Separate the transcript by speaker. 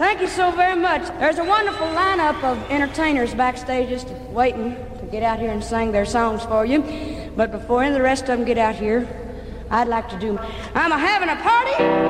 Speaker 1: Thank you so very much. There's a wonderful lineup of entertainers backstage just waiting to get out here and sing their songs for you. But before any of the rest of them get out here, I'd like to do... I'm having a party...